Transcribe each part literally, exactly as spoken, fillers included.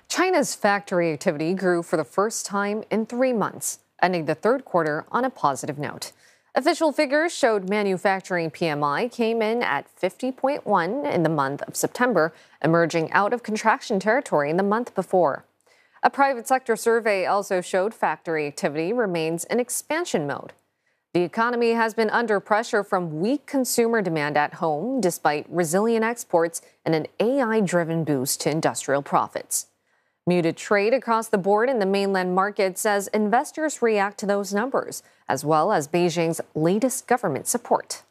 China's factory activity grew for the first time in three months, ending the third quarter on a positive note. Official figures showed manufacturing P M I came in at fifty point one in the month of September, emerging out of contraction territory in the month before. A private sector survey also showed factory activity remains in expansion mode. The economy has been under pressure from weak consumer demand at home, despite resilient exports and an A I-driven boost to industrial profits. Muted trade across the board in the mainland markets as investors react to those numbers, as well as Beijing's latest government support.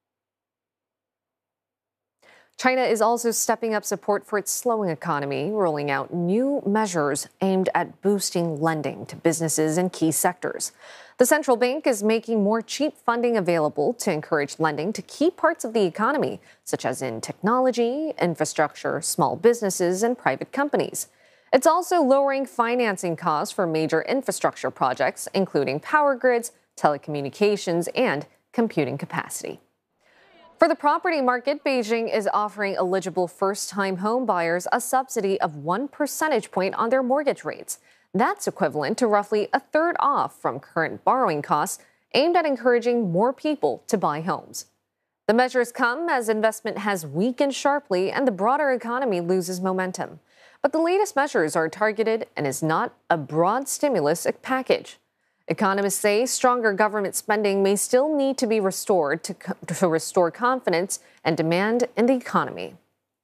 China is also stepping up support for its slowing economy, rolling out new measures aimed at boosting lending to businesses in key sectors. The central bank is making more cheap funding available to encourage lending to key parts of the economy, such as in technology, infrastructure, small businesses, and private companies. It's also lowering financing costs for major infrastructure projects, including power grids, telecommunications, and computing capacity. For the property market, Beijing is offering eligible first-time home buyers a subsidy of one percentage point on their mortgage rates. That's equivalent to roughly a third off from current borrowing costs, aimed at encouraging more people to buy homes. The measures come as investment has weakened sharply and the broader economy loses momentum. But the latest measures are targeted and is not a broad stimulus package. Economists say stronger government spending may still need to be restored to, to restore confidence and demand in the economy.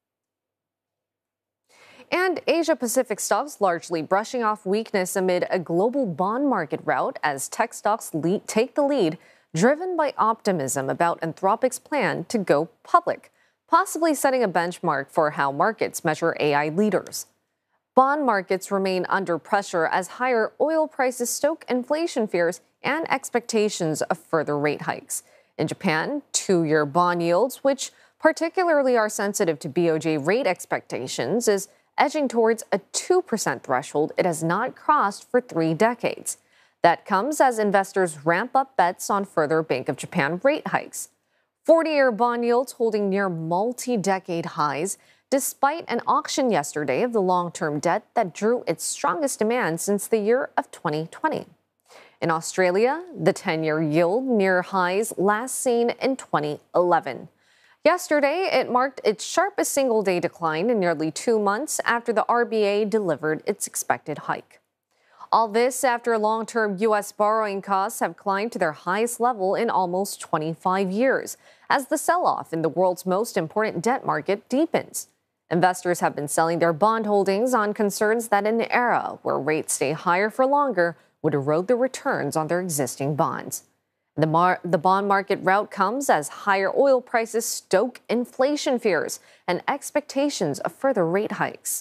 And Asia-Pacific stocks largely brushing off weakness amid a global bond market rout as tech stocks lead, take the lead, driven by optimism about Anthropic's plan to go public, possibly setting a benchmark for how markets measure A I leaders. Bond markets remain under pressure as higher oil prices stoke inflation fears and expectations of further rate hikes. In Japan, two-year bond yields, which particularly are sensitive to B O J rate expectations, is edging towards a two percent threshold it has not crossed for three decades. That comes as investors ramp up bets on further Bank of Japan rate hikes. forty-year bond yields holding near multi-decade highs, despite an auction yesterday of the long-term debt that drew its strongest demand since the year of twenty twenty. In Australia, the ten-year yield near highs last seen in twenty eleven. Yesterday, it marked its sharpest single-day decline in nearly two months after the R B A delivered its expected hike. All this after long-term U S borrowing costs have climbed to their highest level in almost twenty-five years, as the sell-off in the world's most important debt market deepens. Investors have been selling their bond holdings on concerns that an era where rates stay higher for longer would erode the returns on their existing bonds. The, mar- the bond market rout comes as higher oil prices stoke inflation fears and expectations of further rate hikes.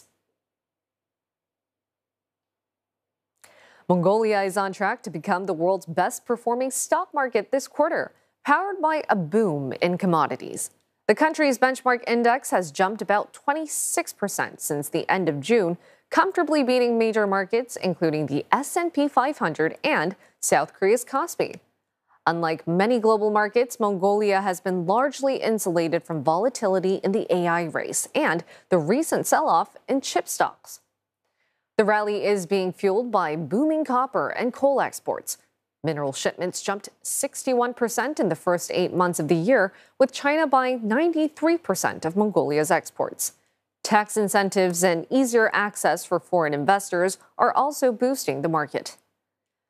Mongolia is on track to become the world's best-performing stock market this quarter, powered by a boom in commodities. The country's benchmark index has jumped about twenty-six percent since the end of June, comfortably beating major markets, including the S and P five hundred and South Korea's Kospi. Unlike many global markets, Mongolia has been largely insulated from volatility in the A I race and the recent sell-off in chip stocks. The rally is being fueled by booming copper and coal exports. Mineral shipments jumped sixty-one percent in the first eight months of the year, with China buying ninety-three percent of Mongolia's exports. Tax incentives and easier access for foreign investors are also boosting the market.